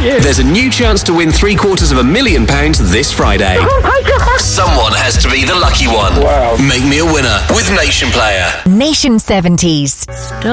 you. There's a new chance to win £750,000 this Friday. Oh my God. Someone has to be the lucky one. Wow. Make me a winner with Nation Player. Nation 70s.